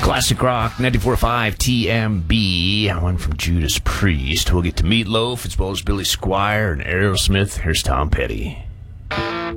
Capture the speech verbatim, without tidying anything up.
Classic Rock, ninety-four point five T M B. One from Judas Priest. We'll get to Meatloaf as well as Billy Squier and Aerosmith. Here's Tom Petty.